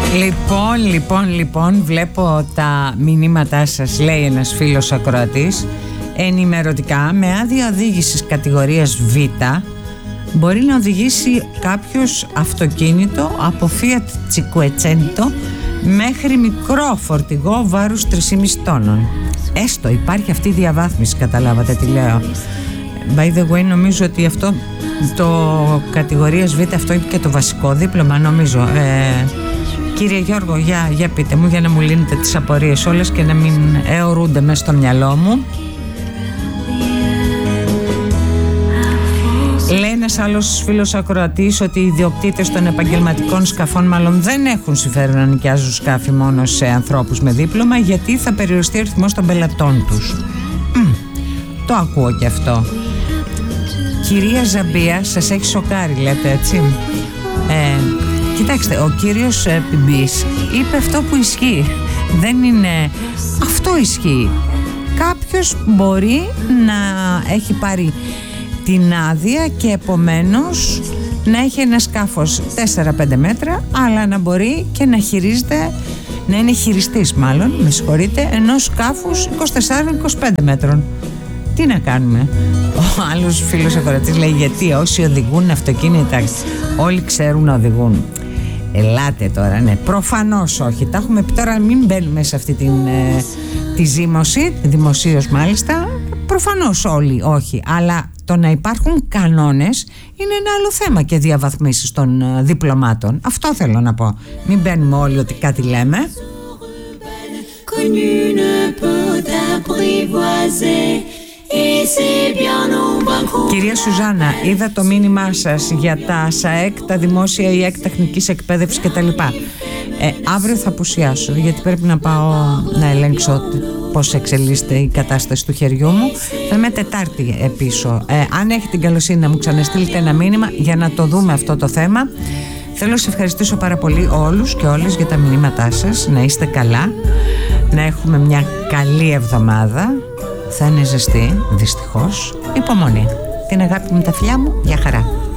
Λοιπόν, βλέπω τα μηνύματά σας, λέει ένας φίλος ακροατής. Ενημερωτικά, με άδεια οδήγησης κατηγορίας Β μπορεί να οδηγήσει κάποιος αυτοκίνητο από Fiat Cinquecento μέχρι μικρό φορτηγό βάρους 3,5 τόνων. Έστω υπάρχει αυτή η διαβάθμιση, καταλάβατε τι λέω. By the way, νομίζω ότι αυτό το κατηγορίας Β, αυτό είναι και το βασικό δίπλωμα, νομίζω. Κύριε Γιώργο, για πείτε μου, για να μου λύνετε τις απορίες όλες και να μην αιωρούνται μέσα στο μυαλό μου. Λέει ένας άλλος φίλος ακροατής ότι οι ιδιοκτήτες των επαγγελματικών σκαφών μάλλον δεν έχουν συμφέρον να νοικιάζουν σκάφη μόνο σε ανθρώπους με δίπλωμα, γιατί θα περιοριστεί ο αριθμός των πελατών τους. Το ακούω και αυτό. Κυρία Ζαμπία, σας έχει σοκάρει, λέτε έτσι. Κοιτάξτε, ο κύριος Πιμπής είπε αυτό που ισχύει. Δεν είναι... Αυτό ισχύει. Κάποιος μπορεί να έχει πάρει την άδεια και επομένως να έχει ένα σκάφος 4-5 μέτρα, αλλά να μπορεί και να χειρίζεται, να είναι χειριστής μάλλον, με συγχωρείτε, ενός σκάφους 24-25 μέτρων. Τι να κάνουμε? Ο άλλος φίλος ακροατής λέει, γιατί όσοι οδηγούν αυτοκίνητα όλοι ξέρουν να οδηγούν. Ελάτε τώρα, ναι, προφανώς όχι. Τα έχουμε πει τώρα, μην μπαίνουμε σε αυτή τη ζήμωση, δημοσίως μάλιστα. Προφανώς όλοι όχι, αλλά το να υπάρχουν κανόνες είναι ένα άλλο θέμα και διαβαθμίσεις των διπλωμάτων. Αυτό θέλω να πω. Μην μπαίνουμε όλοι ότι κάτι λέμε. Κυρία Σουζάννα, είδα το μήνυμά σας για τα ΣΑΕΚ, τα δημόσια ή εκτεχνικής εκπαίδευσης κτλ. Αύριο θα απουσιάσω, γιατί πρέπει να πάω να ελέγξω πώς εξελίσσεται η κατάσταση του χεριού μου. Θα είμαι Τετάρτη πίσω. Αν έχετε την καλοσύνη να μου ξαναστείλετε ένα μήνυμα για να το δούμε αυτό το θέμα. Θέλω να σας ευχαριστήσω πάρα πολύ όλους και όλες για τα μηνύματά σας. Να είστε καλά, να έχουμε μια καλή εβδομάδα. Θα είναι ζεστή, δυστυχώς. Υπομονή. Την αγάπη μου, τα φιλιά μου, για χαρά.